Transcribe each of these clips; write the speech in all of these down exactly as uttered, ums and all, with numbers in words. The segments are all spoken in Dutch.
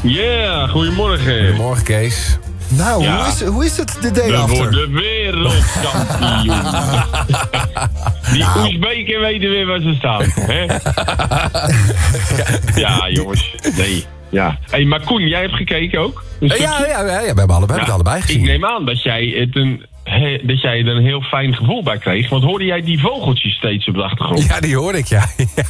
Yeah, goedemorgen. Goedemorgen, Kees. Nou, Ja. hoe, is, hoe is het de day We after? worden wereldkampioen. Die Oezbeken weten weer waar ze staan. Hè? Ja, jongens. Nee. Ja. Hey, maar Koen, jij hebt gekeken ook? Een Ja, stukje? ja, ja, ja, we hebben allebei, Ja, het allebei gezien. Ik neem aan dat jij, het een, he, dat jij er een heel fijn gevoel bij kreeg. Want hoorde jij die vogeltjes steeds op de achtergrond? Ja, die hoorde ik, ja.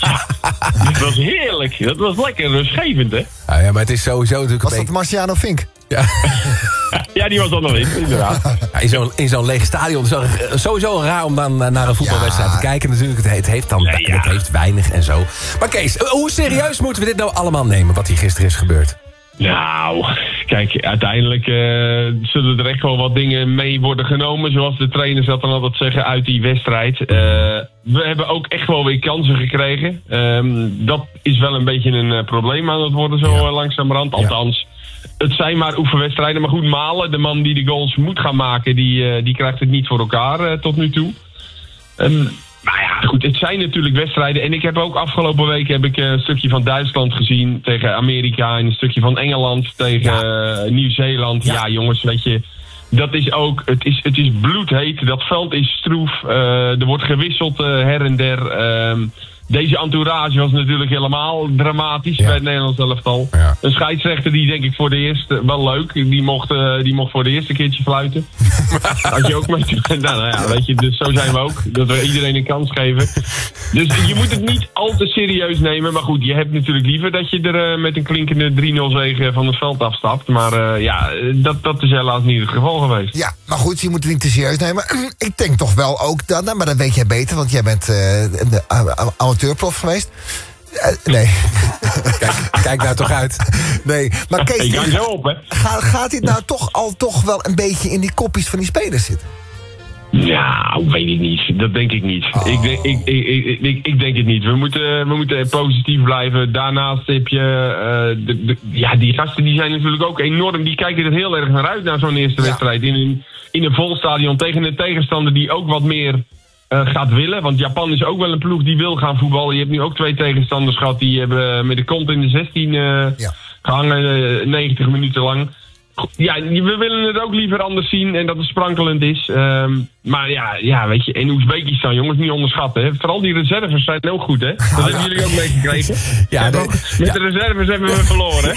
Dat was heerlijk. Dat was lekker rustgevend, hè? Ja, ja, maar het is sowieso natuurlijk Was een dat beetje... Marciano Fink? Ja. Ja, die was dan nog in, inderdaad. Ja, in zo'n in zo'n leeg stadion is het sowieso raar om dan naar een voetbalwedstrijd Ja. te kijken. Natuurlijk, het, het, heeft dan, Nee, ja. het heeft weinig en zo. Maar Kees, hoe serieus moeten we dit nou allemaal nemen, wat hier gisteren is gebeurd? Nou, kijk, uiteindelijk uh, zullen er echt wel wat dingen mee worden genomen. Zoals de trainers dat dan altijd zeggen uit die wedstrijd. Uh, we hebben ook echt wel weer kansen gekregen. Um, dat is wel een beetje een uh, probleem aan het worden zo Ja. uh, langzamerhand. Ja. Althans, het zijn maar oefenwedstrijden. Maar goed, Malen, de man die de goals moet gaan maken, die, uh, die krijgt het niet voor elkaar uh, tot nu toe. Um, Nou ja, goed, het zijn natuurlijk wedstrijden. En ik heb ook afgelopen week heb ik een stukje van Duitsland gezien tegen Amerika. En een stukje van Engeland tegen ja. uh, Nieuw-Zeeland. Ja. ja, jongens, weet je, dat is ook, het is, het is bloedheet. Dat veld is stroef. Uh, er wordt gewisseld uh, her en der. Uh, Deze entourage was natuurlijk helemaal dramatisch ja. bij het Nederlands elftal. Ja. Een scheidsrechter die denk ik voor de eerste, wel leuk, die mocht, uh, die mocht voor de eerste keertje fluiten. Had je ook met, nou, nou ja, weet je, dus zo zijn we ook. Dat we iedereen een kans geven. Dus je moet het niet al te serieus nemen. Maar goed, je hebt natuurlijk liever dat je er uh, met een klinkende drie nul zege van het veld afstapt. Maar uh, ja, dat, dat is helaas niet het geval geweest. Ja, maar goed, je moet het niet te serieus nemen. Ik denk toch wel ook, dat, nou, maar dat weet jij beter, want jij bent uh, de uh, amateurprof geweest. Uh, nee. Kijk, kijk nou toch uit. Nee, maar Kees, ik ga zo op, hè. Gaat, gaat dit nou toch al toch wel een beetje in die kopjes van die spelers zitten? Nou, weet ik niet. Dat denk ik niet. Oh. Ik, denk, ik, ik, ik, ik, ik denk het niet. We moeten, we moeten positief blijven. Daarnaast heb je... Uh, de, de, ja, die gasten die zijn natuurlijk ook enorm. Die kijken er heel erg naar uit naar zo'n eerste ja. wedstrijd. In een, in een vol stadion tegen een tegenstander die ook wat meer uh, gaat willen. Want Japan is ook wel een ploeg die wil gaan voetballen. Je hebt nu ook twee tegenstanders gehad. Die hebben met de kont in de zestien uh, ja. gehangen. Uh, negentig minuten lang. Ja, we willen het ook liever anders zien en dat het sprankelend is. Um, maar ja, ja, weet je, en Oezbekistan, jongens, niet onderschatten. Hè. Vooral die reserves zijn ook goed, hè. Dat ja, hebben jullie ook meegekregen. Ja, de, met ja. de reserves hebben we verloren.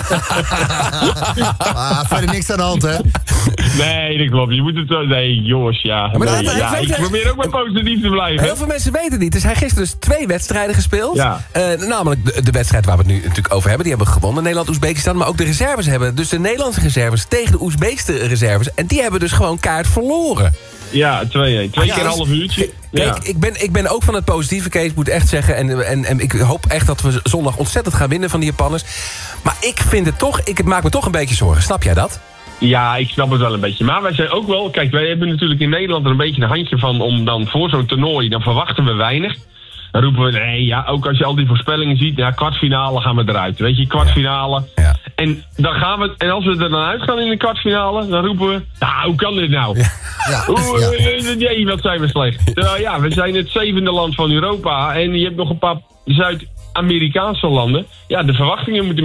ah, verder niks aan de hand, hè? Nee, dat klopt. Je moet het wel... Nee, jongens, ja. Maar nee, dat, ja weet, ik probeer ook maar positief te blijven. Heel veel mensen weten het niet. Dus hij heeft gisteren dus twee wedstrijden gespeeld. Ja. Uh, namelijk de, de wedstrijd waar we het nu natuurlijk over hebben. Die hebben gewonnen, Nederland-Oezbekistan. Maar ook de reserves hebben. Dus de Nederlandse reserves tegen de Oezbeekse reserves. En die hebben dus gewoon kaart verloren. Ja, twee, twee ja, keer een half uurtje. Kijk, ja. ik, ben, ik ben ook van het positieve, Kees, moet echt zeggen. En, en, en ik hoop echt dat we zondag ontzettend gaan winnen van die Japanners. Maar ik vind het toch, ik, het maakt me toch een beetje zorgen. Snap jij dat? Ja, ik snap het wel een beetje. Maar wij zijn ook wel... Kijk, wij hebben natuurlijk in Nederland er een beetje een handje van... om dan voor zo'n toernooi, dan verwachten we weinig. Dan roepen we, nee, ja, ook als je al die voorspellingen ziet... Ja, kwartfinale gaan we eruit. Weet je, kwartfinale. Ja. Ja. En dan gaan we... En als we er dan uitgaan in de kwartfinale... dan roepen we, nou, hoe kan dit nou? Ja. Ja. Oeh, ja. Jee, wat zijn we slecht. Terwijl ja, we zijn het zevende land van Europa... en je hebt nog een paar Zuid-Amerikaanse landen. Ja, de verwachtingen moeten